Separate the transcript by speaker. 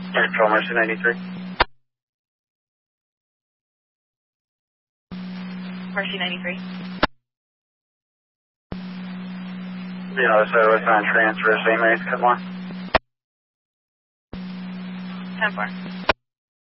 Speaker 1: Control Mercy 93.
Speaker 2: Mercy 93.
Speaker 1: The other service on transfer, St. Mary's, Kenmore.
Speaker 2: 10-4.